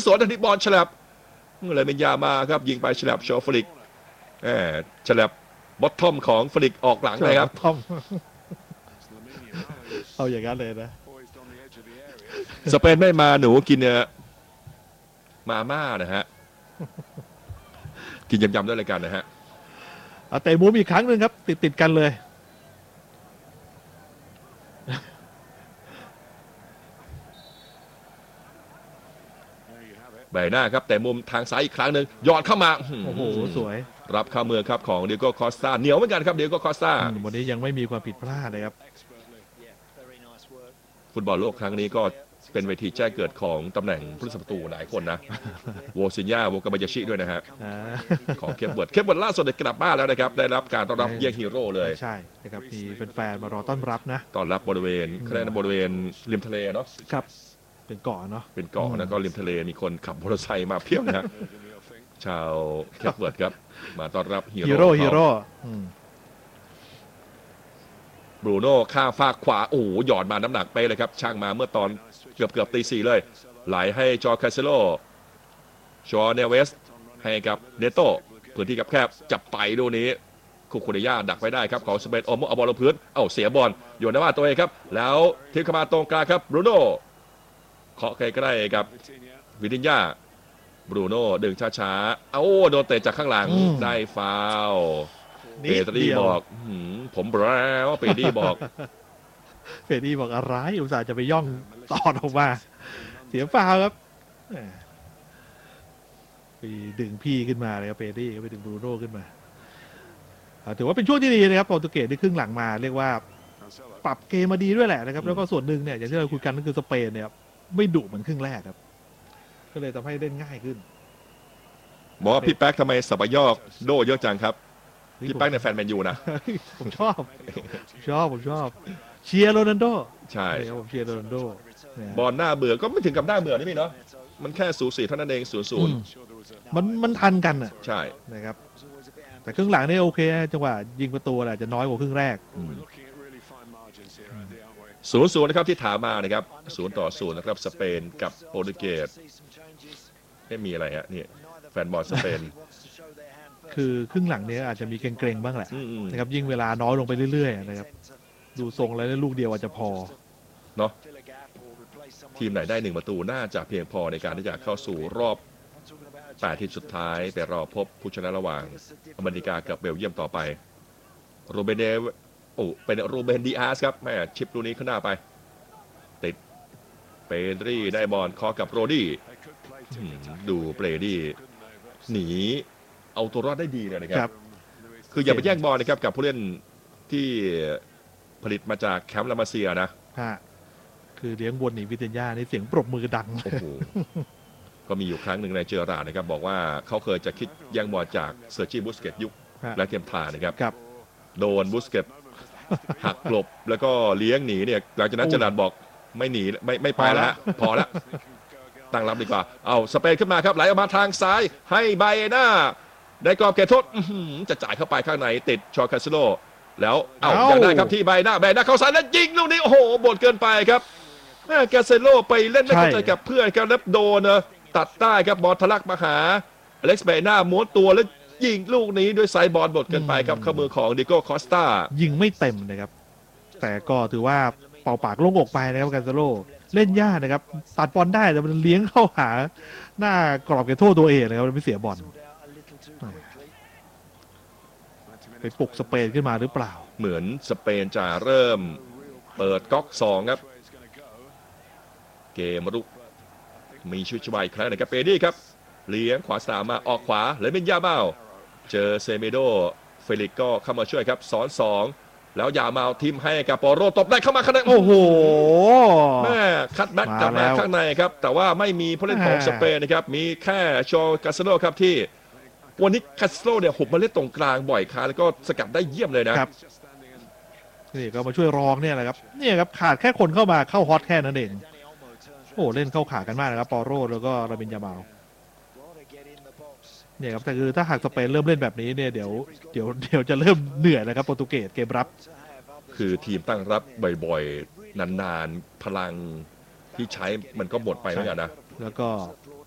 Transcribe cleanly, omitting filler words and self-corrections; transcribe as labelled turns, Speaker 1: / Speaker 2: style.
Speaker 1: วนทันทีบอลฉลับเลยเป็นยามาครับยิงไปฉลับโชว์ฟลิกฉลับบอททอมของฟลิกออกหลังเลยครับ
Speaker 2: ทอมเอาอย่างนั้นเลยนะ
Speaker 1: สเปนไม่มาหนูกินมาม่านะฮะกินยำๆด้วยรายการนะฮะ
Speaker 2: เตะมุมอีกครั้งหนึ่งครับติดกันเลย
Speaker 1: ใบหน้าครับแต่มุมทางซ้ายอีกครั้งหนึ่งยอดเข้ามา
Speaker 2: โอ้โหสวย
Speaker 1: รับเข้ามือครับของเดียโก้คอสตาเหนียวเหมือนกันครับเดียโก้คอสตา
Speaker 2: วันนี้ยังไม่มีความผิดพลาดเลยครับ
Speaker 1: ฟุตบอลโลกครั้งนี้ก็เป็นเวทีแจ้งเกิดของตำแหน่งผู้รักษาประตูหลายคนนะโวซินญาโวกาบายาชิด้วยนะฮะของเคปเวิร์ดล่าสุดได้กลับบ้านแล้วนะครับได้รับการต้อนรับเยี่ยงฮีโร่เลย
Speaker 2: ใช่นะครับมีแฟนๆมารอต้อนรับนะ
Speaker 1: ต้อนรับบริเวณริมทะเลเนาะ
Speaker 2: ครับเป็นเกาะเนาะ
Speaker 1: เป็นเกาะแล้วก็ริมทะเลมีคนขับมอเตอร์ไซค์มาเพียบนะฮะชาวเคปเวิร์ดครับมาต้อนรับฮีโร่บรูโน่ข้ามฟากขวาโอ้โหหยอดมาน้ำหนักไปเลยครับช่างมาเมื่อตอนเกือบตีสี่เลยไหลให้จอร์คาเซโลจอร์เนเวสให้กับเนโต้พื้นที่แคบจับไปดูนี้คุคุเดย่าดักไว้ได้ครับของสเปนเอาบอลลงพื้นเสียบอลโยนหน้าบ้านตัวเองครับแล้วทิ้งเข้ามาตรงกลางครับบรูโน่เคาะใกล้ๆกับวินิญญาบรูโน่ดึงช้าๆโดนเตะจากข้างหลังได้ฟาวเปตรีบอกผมแล้วเปตรีบอก
Speaker 2: อะไรอุตส่าห์จะไปย่องตอดออกมาเสียฟาวครับไปดึงพี่ขึ้นมาเลยครับเปตรีก็ไปดึงบรูโน่ขึ้นมาถือว่าเป็นช่วงที่ดีนะครับโปรตุเกสที่ครึ่งหลังมาเรียกว่าปรับเกมมาดีด้วยแหละนะครับแล้วก็ส่วนหนึ่งเนี่ยอย่างที่เราคุยกันก็คือสเปนเนี่ยไม่ดุเหมือนครึ่งแรกครับก็เลยทำให้เล่นง่ายขึ้น
Speaker 1: บอกว่าพี่แป๊กทำไมสับยอกโดเยอะจังครับพี่แป๊กเนี่ยแฟนแมนยูนะ
Speaker 2: ผมชอบเชียร์โรนัลโด
Speaker 1: ใช่
Speaker 2: ผมเชียร์โรนัลโด
Speaker 1: บอลหน้าเบื่อก็ไม่ถึงกับหน้าเบื่อนี่พี่เนาะมันแค่สูสีเท่านั้นเอง0-0
Speaker 2: มันทันกันอ่ะ
Speaker 1: ใช่
Speaker 2: นะครับแต่ครึ่งหลังนี่โอเคจังหวะยิงประตูอาจจะน้อยกว่าครึ่งแรก
Speaker 1: 0-0นะครับที่ถามมานะครับ0-0นะครับสเปนกับโปรตุเกสไม่มีอะไรฮะนี่แฟนบอลสเปน
Speaker 2: คือครึ่งหลังนี้อาจจะมีเกรงๆบ้างแหละนะครับยิ่งเวลาน้อยลงไปเรื่อยๆนะครับดูทรงแล้วลูกเดียวอาจจะพอ
Speaker 1: เนาะทีมไหนได้1ประตูน่าจะเพียงพอในการที่จะเข้าสู่รอบ8 ทีมสุดท้ายแต่รอพบผู้ชนะระหว่างอเมริกากับเบลเยียมต่อไปโรเบเนเป็นโรเบนดีอาสครับแม่ชิปลูกนี้ขึ้นหน้าไปติดเปดรีได้บอลเคาะกับโรดี้ดูเปรดี้หนีเอาตัวรอดได้ดีเลยนะครับคืออย่าไปแย่งบอลนะครับกับผู้เล่นที่ผลิตมาจากแคมป์ลามาเซียนะ
Speaker 2: คือเลี้ยงบนหนีวิเทนญานี่เสียงปรบมือดัง
Speaker 1: ก็มีอยู่ครั้งหนึ่งในเจอราดนะครับบอกว่าเขาเคยจะคิดแย่งบอลจากเซอร์จีบุสเกตยุคและเทียมทานะครับโดนบุสเกตหักหลบแล้วก็เลี้ยงหนีเนี่ยหลังจากนั้นเจอราดบอกไม่หนีไม่ไปแล้วพอแล้วตั้งรับดีกว่าสเปนขึ้นมาครับไหลออกมาทางซ้ายให้ไบหน้าได้กรอบเขตโทษจะจ่ายเข้าไปข้างในติดชอร์คาซิโลแล้วอย่างได้ครับที่ใบหน้าเข้าซ้ายแล้วยิงลูกนี้โอ้โหบดเกินไปครับแกเซโลไปเล่นไม่เข้าใจกับเพื่อนครับแล้วโดนตัดใต้ครับบอลทะลักมาหาอเล็กซ์ใบหน้าม้วนตัวแล้วยิงลูกนี้ด้วยไซบอลบดเกินไปครับเข้ามือของดิโก้คอสตา
Speaker 2: ยิงไม่เต็มนะครับแต่ก็ถือว่าเป่าปากโล่งอกไปนะครับแกเซโลเล่นยากนะครับตัดบอลได้แต่มันเลี้ยงเข้าหาหน้ากรอบเขตโทษตัวเองนะครับมันไม่เสียบอลไปปลุกสเปนขึ้นมาหรือเปล่า
Speaker 1: เหมือนสเปนจะเริ่มเปิดก๊อก2ครับเกมรุกมีชุดชวายอีกครั้งนะครับเปดี้ครับเลี้ยงขวาสามมาออกขวาเลยเป็นยาเบ้าเจอเซเมโดเฟลิกก็เข้ามาช่วยครับซ้อน2แล้วยาเมาทีมให้กับปอโรตบได้เข้ามาข้างในโอ้โหแม่คัดแบ็กกลับมาข้างในครับแต่ว่าไม่มีผู้เล่นของสเปนนะครับมีแค่โชกาเซโลครับที่วันนี้คาสโตรเนี่ยหุบมาเล่นตรงกลางบ่อยครั้งแล้วก็สกัดได้เยี่ยมเลยนะครับ
Speaker 2: นี่ก็มาช่วยรองเนี่ยแหละครับนี่ครับขาดแค่คนเข้ามาเข้าฮอตแค่นั้นเองโอ้เล่นเข้าขากันมากนะครับปอโรแล้วก็รามินยามาลเนี่ยครับแต่คือถ้าหากสเปนเริ่มเล่นแบบนี้เนี่ยเดี๋ยวจะเริ่มเหนื่อยนะครับโปรตุเกสเกมรับ
Speaker 1: คือทีมตั้งรับบ่อยๆนานๆพลังที่ใช้มันก็หมดไปเหมือนกันนะ
Speaker 2: แล้วก็